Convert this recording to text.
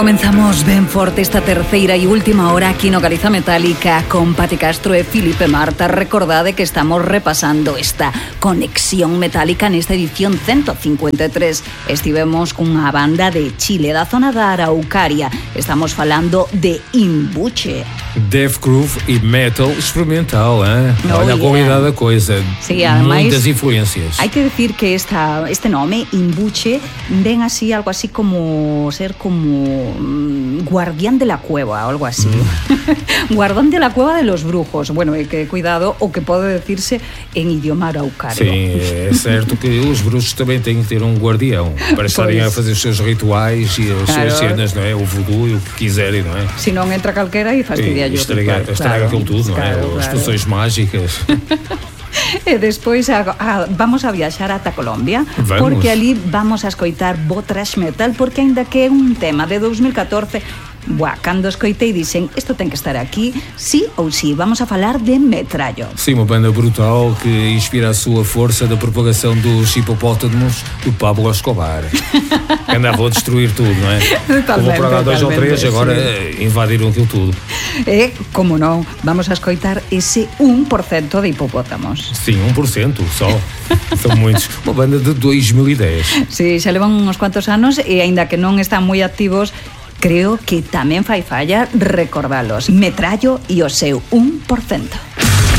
Comenzamos ben forte esta terceira e última hora aquí no Galiza Metálica con Pati Castro e Filipe Marta. Recordade que estamos repasando esta conexión metálica nesta edición 153. Estivemos cunha banda de Chile, da zona da Araucaria. Estamos falando de Imbuche. Death Groove e metal experimental, hein? Olha a qualidade da coisa. Sí, además, muitas influencias. Hai que decir que este nome, Imbuche, ven así, algo así como ser como guardián de la cueva, algo así. Guardón de la cueva de los brujos. Bueno, que cuidado, o que pode decirse en idioma araucario. Sim, é certo que os bruxos também têm que ter um guardião para estarem a fazer os seus rituais e as suas cenas, não é? O voodoo e o que quiserem, não é? Se não entra calquera e fastidia yo. Estraga aquilo tudo, não é? As poções mágicas. E despois vamos a viaxar ata Colombia. Vamos. Porque ali vamos a escoitar bo thrash metal, porque aínda que é un tema de 2014, cando escoitei dixen, isto ten que estar aquí, sí ou sí. Vamos a falar de Metrallo. Sim, uma banda brutal que inspira a sua força da propagação dos hipopótamos do Pablo Escobar. Que andavam a destruir tudo, não é? Vou para lá 2 ou 3, agora invadiram aquilo tudo. E, como non, vamos a escoitar ese 1% de hipopótamos. Sim, 1% só. São muitos. Uma banda de 2010. Sí, xa levan uns cuantos anos e aínda que non están moi activos, creo que tamén fai falla recordalos. Metrallo e o seu 1%.